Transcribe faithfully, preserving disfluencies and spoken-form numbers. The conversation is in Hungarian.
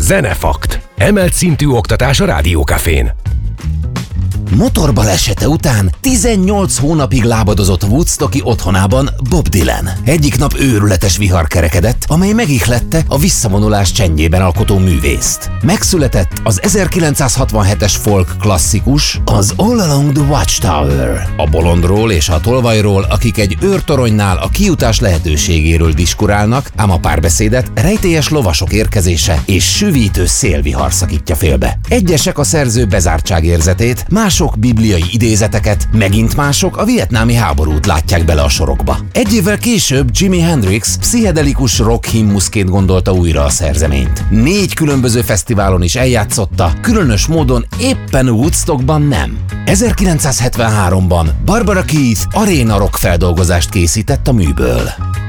Zenefakt. Emelt szintű oktatás a Rádiókafén. Motorbalesete után tizennyolc hónapig lábadozott woodstocki otthonában Bob Dylan. Egyik nap őrületes vihar kerekedett, amely megihlette a visszavonulás csendjében alkotó művészt. Megszületett az ezerkilencszázhatvanhetes folk klasszikus, az All Along the Watchtower. A bolondról és a tolvajról, akik egy őrtoronynál a kijutás lehetőségéről diskurálnak, ám a párbeszédet rejtélyes lovasok érkezése és süvítő szélvihar szakítja félbe. Egyesek a szerző bezártságérzetét, mások bibliai idézeteket, megint mások a vietnámi háborút látják bele a sorokba. Egy évvel később Jimi Hendrix pszichedelikus rock himnuszként gondolta újra a szerzeményt. Négy különböző fesztiválon is eljátszotta, különös módon éppen Woodstockban nem. ezerkilencszázhetvenháromban Barbara Keith aréna rock feldolgozást készített a műből.